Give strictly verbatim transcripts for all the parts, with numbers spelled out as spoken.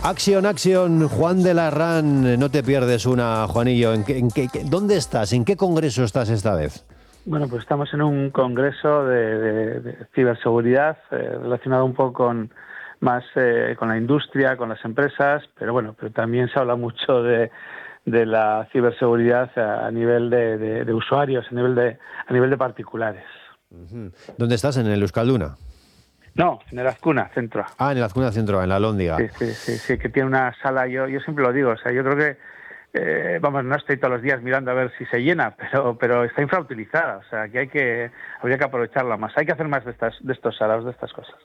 Acción, acción, Juan de Larrán, no te pierdes una, Juanillo. ¿En qué, en qué, ¿Dónde estás? ¿En qué congreso estás esta vez? Bueno, pues estamos en un congreso de, de, de ciberseguridad eh, relacionado un poco con más eh, con la industria, con las empresas, pero bueno, pero también se habla mucho de, de la ciberseguridad a, a nivel de, de, de usuarios, a nivel de a nivel de particulares. Uh-huh. ¿Dónde estás? ¿En el Euskalduna? No, en el Azcuna Centro. Ah, en el Azcuna Centro, en la Lóndiga. Sí, sí, sí, sí, que tiene una sala, yo, yo siempre lo digo, o sea, yo creo que Eh, vamos, no estoy todos los días mirando a ver si se llena, pero pero está infrautilizada, o sea, que hay que habría que aprovecharla más. Hay que hacer más de estas de estos salados, de estas cosas.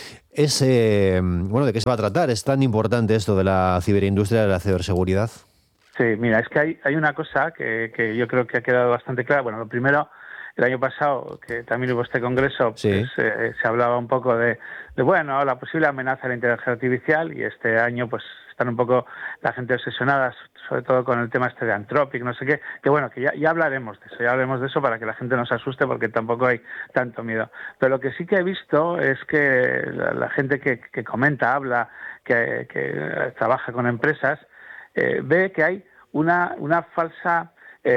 Es eh, bueno, ¿de qué se va a tratar? ¿Es tan importante esto de la ciberindustria, de la ciberseguridad? Sí, mira, es que hay hay una cosa que, que yo creo que ha quedado bastante clara. Bueno, lo primero, el año pasado, que también hubo este congreso, sí. pues eh, se hablaba un poco de, de, bueno, la posible amenaza de la inteligencia artificial, y este año, pues, están un poco la gente obsesionada, sobre todo con el tema este de Anthropic, no sé qué, que bueno, que ya, ya hablaremos de eso, ya hablaremos de eso para que la gente no se asuste, porque tampoco hay tanto miedo. Pero lo que sí que he visto es que la, la gente que, que comenta, habla, que, que trabaja con empresas, eh, ve que hay una, una falsa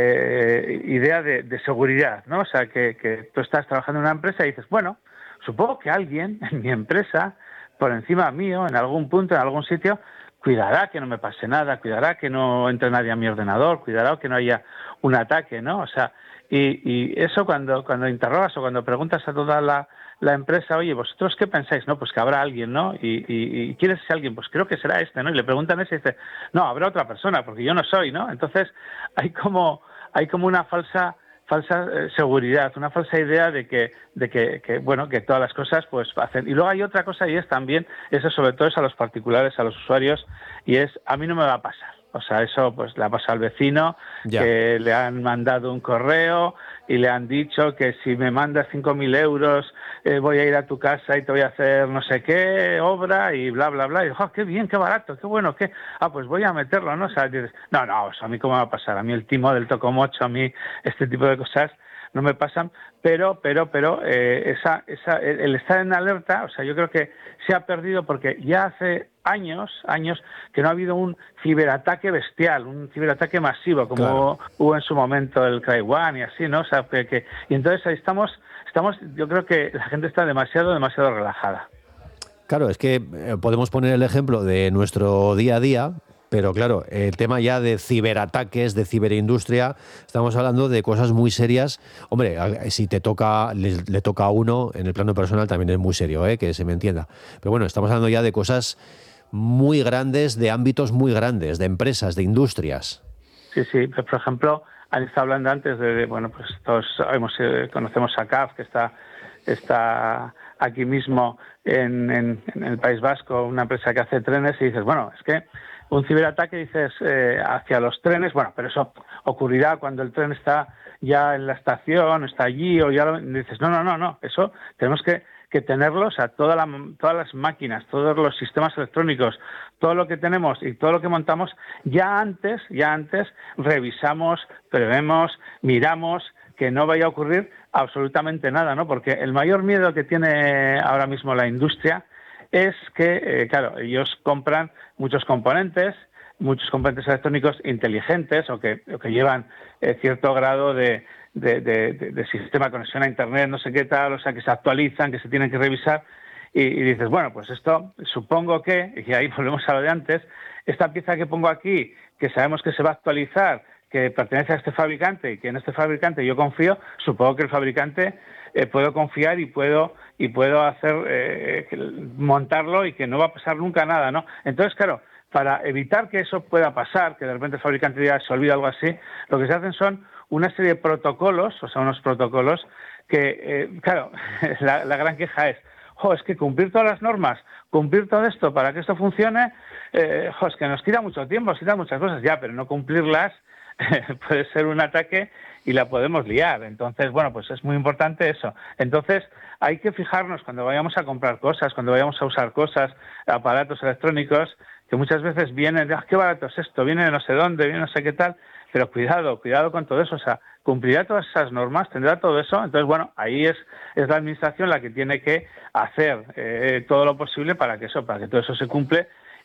eh, idea de, de seguridad, ¿no? O sea, que, que tú estás trabajando en una empresa y dices, bueno, supongo que alguien en mi empresa, por encima mío, en algún punto, en algún sitio, cuidará que no me pase nada, cuidará que no entre nadie a mi ordenador, cuidará que no haya un ataque, ¿no? O sea, y, y eso cuando cuando interrogas o cuando preguntas a toda la, la empresa, oye, ¿vosotros qué pensáis? No, pues que habrá alguien, ¿no? Y, y, y ¿quién es ese alguien? Pues creo que será este, ¿no? Y le preguntan a ese y dice, no, habrá otra persona, porque yo no soy, ¿no? Entonces hay como hay como una falsa falsa eh, seguridad, una falsa idea de que de que, que bueno, que todas las cosas pues hacen. Y luego hay otra cosa, y es también eso, sobre todo es a los particulares, a los usuarios, y es a mí no me va a pasar. O sea, eso pues le ha pasado al vecino, ya. Que le han mandado un correo y le han dicho que si me mandas cinco mil euros eh, voy a ir a tu casa y te voy a hacer no sé qué obra y bla, bla, bla. Y digo, oh, qué bien, qué barato, qué bueno, qué... Ah, pues voy a meterlo, ¿no? O sea, dices, no, no, o sea, a mí cómo me va a pasar. A mí el timo del tocomocho, a mí este tipo de cosas no me pasan, pero, pero, pero eh, esa, esa, el estar en alerta, o sea, yo creo que se ha perdido porque ya hace años, años que no ha habido un ciberataque bestial, un ciberataque masivo, como claro. hubo en su momento el Cry One y así, ¿no? O sea, que, que, y entonces ahí estamos, estamos, yo creo que la gente está demasiado, demasiado relajada. Claro, es que eh, podemos poner el ejemplo de nuestro día a día. Pero claro, el tema ya de ciberataques, de ciberindustria, estamos hablando de cosas muy serias. Hombre, si te toca, le, le toca a uno, en el plano personal también es muy serio, ¿eh? Que se me entienda. Pero bueno, estamos hablando ya de cosas muy grandes, de ámbitos muy grandes, de empresas, de industrias. Sí, sí, pues por ejemplo, han estado hablando antes de, bueno, pues todos sabemos, eh, conocemos a C A F, que está, está aquí mismo en, en, en el País Vasco, una empresa que hace trenes, y dices, bueno, es que un ciberataque, dices, eh, hacia los trenes, bueno, pero eso ocurrirá cuando el tren está ya en la estación, está allí, o ya lo, dices, no, no, no, no, eso tenemos que, que tenerlo, o sea, toda la, todas las máquinas, todos los sistemas electrónicos, todo lo que tenemos y todo lo que montamos, ya antes, ya antes revisamos, prevemos, miramos, que no vaya a ocurrir absolutamente nada, ¿no? Porque el mayor miedo que tiene ahora mismo la industria es que, eh, claro, ellos compran muchos componentes, muchos componentes electrónicos inteligentes o que, o que llevan eh, cierto grado de, de, de, de, de sistema de conexión a Internet, no sé qué tal, o sea, que se actualizan, que se tienen que revisar, y, y dices, bueno, pues esto supongo que, y ahí volvemos a lo de antes, esta pieza que pongo aquí, que sabemos que se va a actualizar, que pertenece a este fabricante y que en este fabricante yo confío, supongo que el fabricante eh, puedo confiar y puedo y puedo hacer eh, montarlo y que no va a pasar nunca nada, ¿no? Entonces, claro, para evitar que eso pueda pasar, que de repente el fabricante diga se olvida algo así, lo que se hacen son una serie de protocolos, o sea, unos protocolos que, eh, claro, la, la gran queja es, jo, es que cumplir todas las normas, cumplir todo esto para que esto funcione, eh, jo, es que nos quita mucho tiempo, nos quita muchas cosas, ya, pero no cumplirlas puede ser un ataque y la podemos liar. Entonces, bueno, pues es muy importante eso. Entonces, hay que fijarnos cuando vayamos a comprar cosas, cuando vayamos a usar cosas, aparatos electrónicos, que muchas veces vienen de, ah, qué barato es esto, viene de no sé dónde, viene no sé qué tal, pero cuidado, cuidado con todo eso, o sea, cumplirá todas esas normas, tendrá todo eso. Entonces, bueno, ahí es, es la administración la que tiene que hacer eh, todo lo posible para que eso, para que todo eso se cumple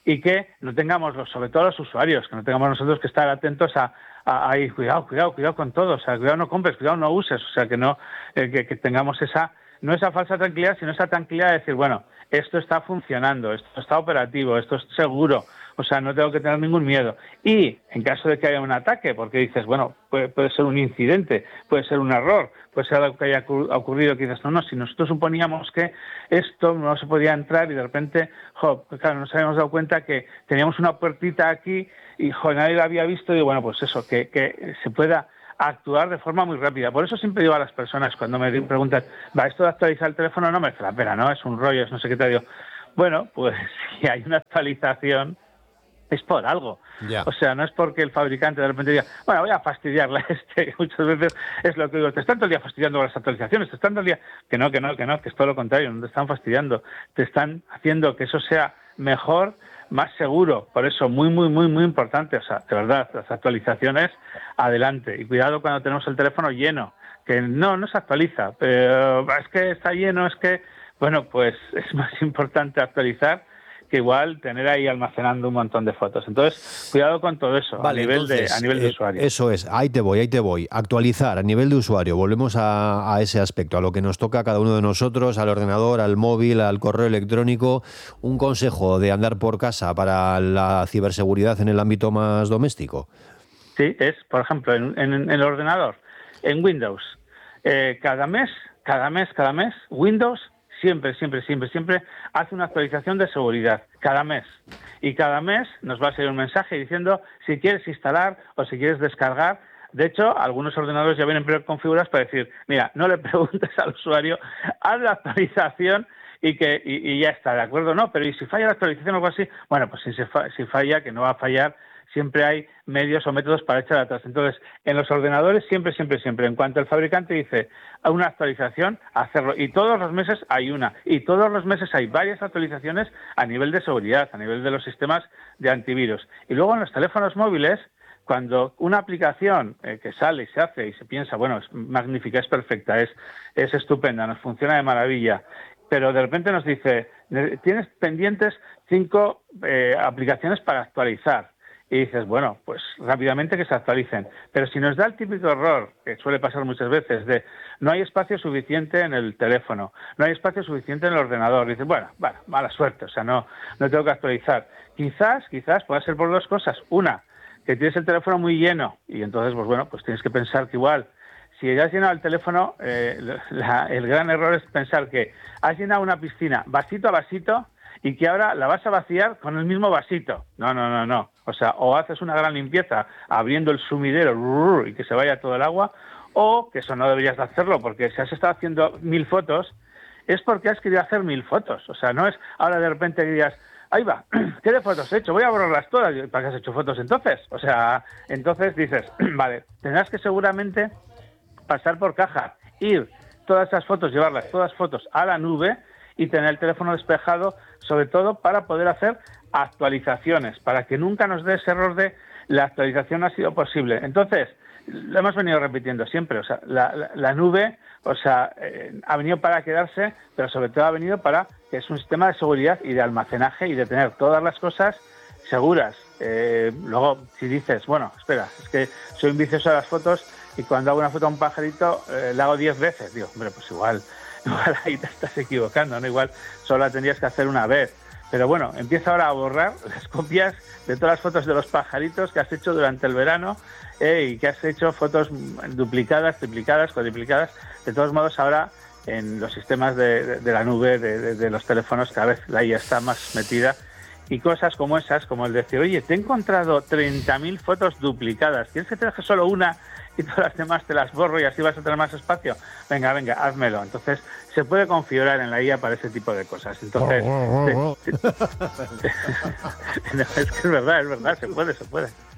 y que no tengamos, los, sobre todo los usuarios, que no tengamos nosotros que estar atentos a, a, a cuidado, cuidado, cuidado con todo, o sea, cuidado no compres, cuidado no uses, o sea, que no eh, que, que tengamos esa, no esa falsa tranquilidad, sino esa tranquilidad de decir, bueno, esto está funcionando, esto está operativo, esto es seguro, o sea, no tengo que tener ningún miedo. Y en caso de que haya un ataque, porque dices, bueno, puede, puede ser un incidente, puede ser un error, puede ser algo que haya ocurrido, que dices, no, no, si nosotros suponíamos que esto no se podía entrar y de repente, jo, pues claro, nos habíamos dado cuenta que teníamos una puertita aquí y, jo, nadie la había visto y, bueno, pues eso, que, que se pueda actuar de forma muy rápida. Por eso siempre digo a las personas, cuando me preguntan, va, esto de actualizar el teléfono no merece la pena, ¿no? Es un rollo, es no sé qué te digo. Bueno, pues si hay una actualización, es por algo. Yeah. O sea, no es porque el fabricante de repente diga, bueno, voy a fastidiarle a este, muchas veces es lo que digo, te están todo el día fastidiando con las actualizaciones, te están todo el día, que no, que no, que no, que es todo lo contrario, no te están fastidiando, te están haciendo que eso sea mejor, más seguro. Por eso, muy, muy, muy, muy importante, o sea, de verdad, las actualizaciones, adelante. Y cuidado cuando tenemos el teléfono lleno, que no, no se actualiza, pero es que está lleno, es que, bueno, pues es más importante actualizar que igual tener ahí almacenando un montón de fotos. Entonces, cuidado con todo eso, vale, a nivel entonces, de a nivel de eh, usuario. Eso es, ahí te voy, ahí te voy. Actualizar a nivel de usuario, volvemos a, a ese aspecto, a lo que nos toca a cada uno de nosotros, al ordenador, al móvil, al correo electrónico. Un consejo de andar por casa para la ciberseguridad en el ámbito más doméstico. Sí, es, por ejemplo, en, en, en el ordenador, en Windows, eh, cada mes, cada mes, cada mes, Windows siempre, siempre, siempre, siempre hace una actualización de seguridad, cada mes. Y cada mes nos va a salir un mensaje diciendo si quieres instalar o si quieres descargar. De hecho, algunos ordenadores ya vienen preconfigurados para decir, mira, no le preguntes al usuario, haz la actualización y que y, y ya está, ¿de acuerdo? No, pero ¿y si falla la actualización o algo así? Bueno, pues si, se fa, si falla, que no va a fallar, siempre hay medios o métodos para echar atrás. Entonces, en los ordenadores siempre, siempre, siempre, en cuanto el fabricante dice a una actualización, hacerlo. Y todos los meses hay una. Y todos los meses hay varias actualizaciones a nivel de seguridad, a nivel de los sistemas de antivirus. Y luego en los teléfonos móviles, cuando una aplicación eh, que sale y se hace y se piensa, bueno, es magnífica, es perfecta, es, es estupenda, nos funciona de maravilla, pero de repente nos dice, tienes pendientes cinco eh, aplicaciones para actualizar. Y dices, bueno, pues rápidamente que se actualicen. Pero si nos da el típico error, que suele pasar muchas veces, de no hay espacio suficiente en el teléfono, no hay espacio suficiente en el ordenador, dices, bueno, bueno, mala suerte, o sea, no, no tengo que actualizar. Quizás, quizás pueda ser por dos cosas. Una, que tienes el teléfono muy lleno y entonces, pues bueno, pues tienes que pensar que igual, si ya has llenado el teléfono, eh, la, el gran error es pensar que has llenado una piscina vasito a vasito y que ahora la vas a vaciar con el mismo vasito. No, no, no, no. O sea, o haces una gran limpieza abriendo el sumidero y que se vaya todo el agua, o que eso no deberías de hacerlo, porque si has estado haciendo mil fotos, es porque has querido hacer mil fotos. O sea, no es ahora de repente que digas, ahí va, ¿qué de fotos he hecho? Voy a borrarlas todas. ¿Para qué has hecho fotos entonces? O sea, entonces dices, vale, tendrás que seguramente pasar por caja, ir todas esas fotos, llevarlas todas fotos a la nube y tener el teléfono despejado, sobre todo para poder hacer actualizaciones, para que nunca nos dé ese error de la actualización no ha sido posible. Entonces, lo hemos venido repitiendo siempre, o sea, la, la, la nube, o sea, eh, ha venido para quedarse, pero sobre todo ha venido para que es un sistema de seguridad y de almacenaje y de tener todas las cosas seguras. Eh, luego, si dices, bueno, espera, es que soy un vicioso de las fotos y cuando hago una foto a un pajarito eh, la hago diez veces, digo, hombre, pues igual, igual ahí te estás equivocando, ¿no? Igual solo la tendrías que hacer una vez. Pero bueno, empieza ahora a borrar las copias de todas las fotos de los pajaritos que has hecho durante el verano eh, y que has hecho fotos duplicadas, triplicadas, cuadriplicadas. De todos modos, ahora en los sistemas de, de, de la nube, de, de, de los teléfonos, cada vez la I A está más metida. Y cosas como esas, como el decir, oye, te he encontrado treinta mil fotos duplicadas, ¿quieres que te deje solo una y todas las demás te las borro y así vas a tener más espacio? Venga, venga, házmelo. Entonces, se puede configurar en la I A para ese tipo de cosas. Entonces, sí, sí. No, es que es verdad, es verdad, se puede, se puede.